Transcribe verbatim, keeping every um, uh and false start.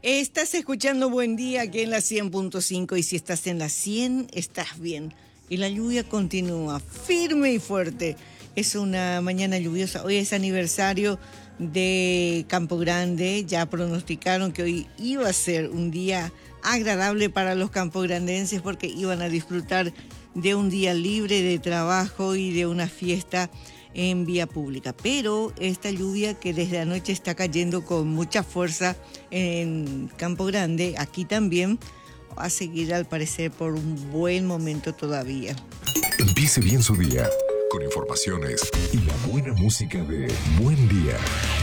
Estás escuchando Buen Día aquí en la cien punto cinco y si estás en la cien, estás bien. Y la lluvia continúa firme y fuerte. Es una mañana lluviosa. Hoy es aniversario de Campo Grande. Ya pronosticaron que hoy iba a ser un día agradable para los campograndenses porque iban a disfrutar de un día libre de trabajo y de una fiesta en vía pública. Pero esta lluvia que desde anoche está cayendo con mucha fuerza en Campo Grande, aquí también, va a seguir al parecer por un buen momento todavía. Empiece bien su día con informaciones y la buena música de Buen Día.